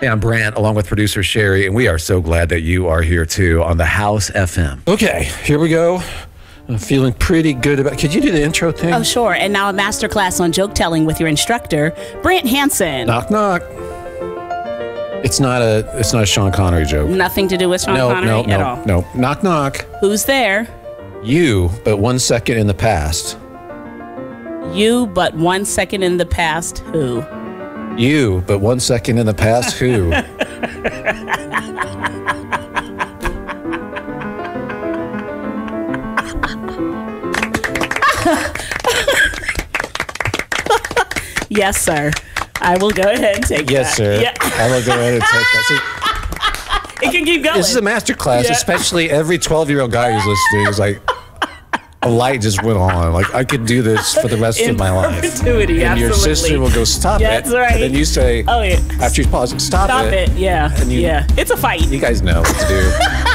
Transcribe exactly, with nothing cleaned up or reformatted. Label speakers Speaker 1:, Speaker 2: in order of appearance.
Speaker 1: Hey, I'm Brant, along with producer Sherry, and we are so glad that you are here too on the House F M. Okay, here we go. I'm feeling pretty good about. Could you do the intro thing?
Speaker 2: Oh, sure. And now a masterclass on joke telling with your instructor, Brant Hansen.
Speaker 1: Knock knock. It's not a. It's not a Sean Connery joke.
Speaker 2: Nothing to do with Sean
Speaker 1: no,
Speaker 2: Connery
Speaker 1: no,
Speaker 2: at
Speaker 1: no,
Speaker 2: all.
Speaker 1: no. Knock knock.
Speaker 2: Who's there?
Speaker 1: You, but one second in the past.
Speaker 2: You, but one second in the past. Who?
Speaker 1: You, but one second in the past. Who?
Speaker 2: Yes, sir. I will go ahead and take
Speaker 1: Yes,
Speaker 2: that.
Speaker 1: sir.
Speaker 2: Yeah.
Speaker 1: I will go ahead and take that. See,
Speaker 2: It can keep going.
Speaker 1: this is a master class,
Speaker 2: Yeah.
Speaker 1: especially every twelve-year-old guy who's listening is like, a light just went on. Like, I could do this for the rest
Speaker 2: In
Speaker 1: of my life.
Speaker 2: perpetuity,
Speaker 1: And your
Speaker 2: absolutely.
Speaker 1: sister will go, stop
Speaker 2: Yeah,
Speaker 1: it.
Speaker 2: that's right.
Speaker 1: And then you say,
Speaker 2: Oh, yeah.
Speaker 1: after you pause, stop,
Speaker 2: Stop it. Yeah.
Speaker 1: And you-
Speaker 2: yeah. It's a fight.
Speaker 1: You guys know what to do.